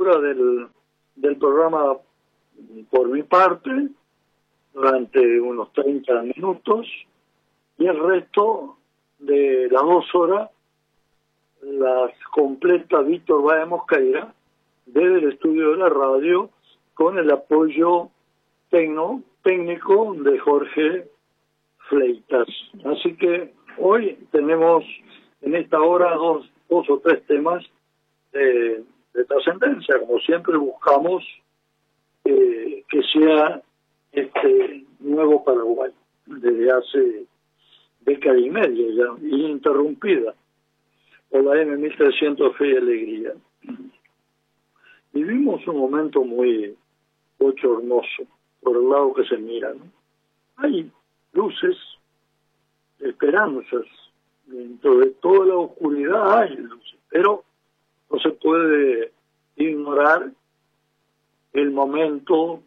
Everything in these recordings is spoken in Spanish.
apertura del programa por mi parte, durante unos 30 minutos, y el resto de las 2 horas las completa Víctor Báez Mosqueira desde el estudio de la radio, con el apoyo técnico de Jorge Fleitas. Así que hoy tenemos en esta hora dos o tres temas de trascendencia. Como siempre buscamos que sea este nuevo Paraguay, desde hace década y media ya, ininterrumpida por la M1300 Fe y Alegría. Vivimos un momento muy bochornoso por el lado que se mira, ¿no? Hay luces, esperanzas, dentro de toda la oscuridad hay luces, pero no se puede ignorar el momento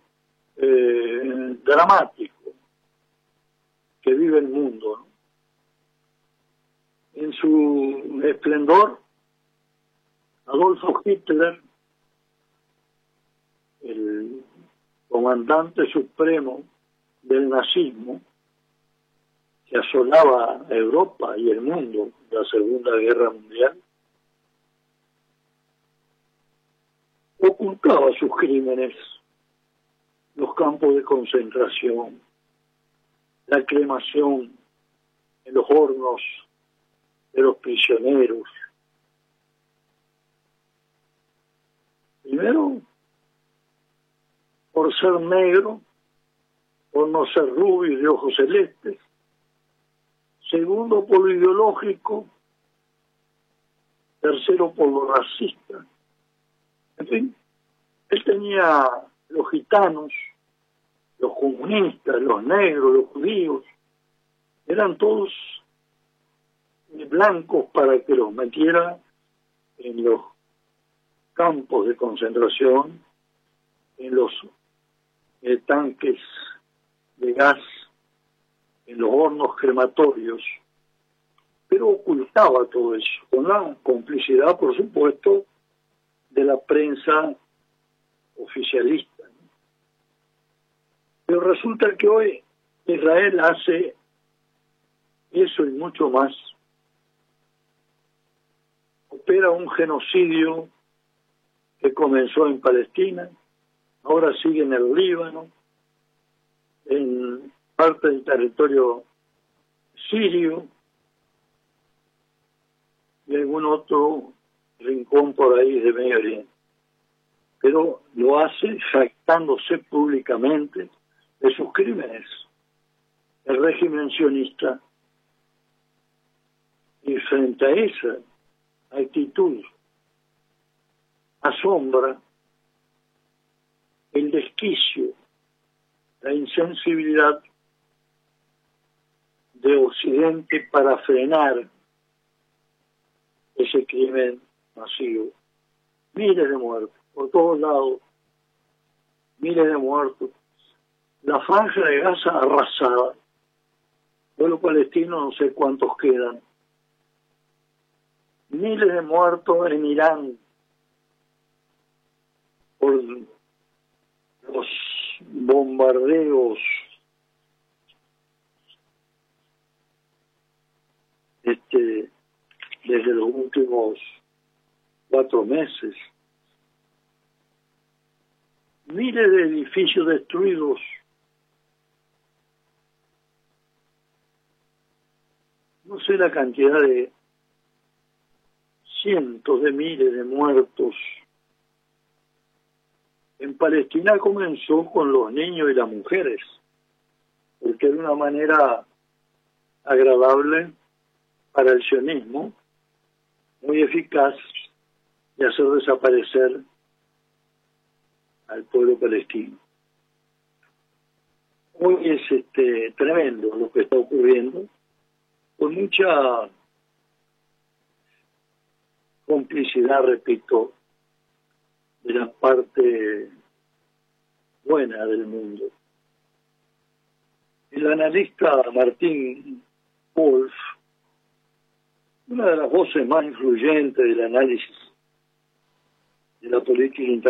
dramático que vive el mundo, ¿no? En su esplendor, Adolfo Hitler, el comandante supremo del nazismo, que asolaba a Europa y el mundo en la Segunda Guerra Mundial, ocultaba sus crímenes, los campos de concentración, la cremación en los hornos de los prisioneros. Primero, por ser negro, por no ser rubio y de ojos celestes. Segundo, por lo ideológico. Tercero, por lo racista. En fin, él tenía los gitanos, los comunistas, los negros, los judíos, eran todos blancos para que los metiera en los campos de concentración, en los tanques de gas, en los hornos crematorios, pero ocultaba todo eso, con la complicidad, por supuesto, de la prensa oficialista. Pero resulta que hoy Israel hace eso y mucho más. Opera un genocidio que comenzó en Palestina, ahora sigue en el Líbano, en parte del territorio sirio y algún otro rincón por ahí de Medio Oriente. Pero lo hace jactándose públicamente de sus crímenes. El régimen sionista, y frente a esa actitud asombra el desquicio, la insensibilidad de Occidente para frenar ese crimen masivo. Miles de muertos por todos lados, miles de muertos. La franja de Gaza arrasada. Pueblo palestino no sé cuántos quedan. Miles de muertos en Irán por los bombardeos desde los últimos 4 meses. Miles de edificios destruidos. No sé la cantidad de cientos de miles de muertos. En Palestina comenzó con los niños y las mujeres, porque era una manera agradable para el sionismo, muy eficaz de hacer desaparecer al pueblo palestino. Hoy es tremendo lo que está ocurriendo, con mucha complicidad, repito, de la parte buena del mundo. El analista Martín Wolf, una de las voces más influyentes del análisis de la política internacional,